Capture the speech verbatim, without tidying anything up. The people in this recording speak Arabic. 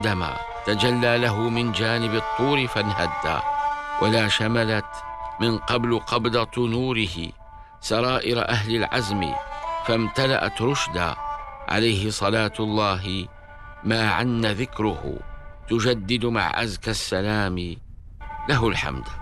دما تجلى له من جانب الطور فانهدى، ولا شملت من قبل قبضة نوره سرائر أهل العزم فامتلأت رشدا. عليه صلاة الله ما عن ذكره، تجدد مع أزكى السلام له الحمد.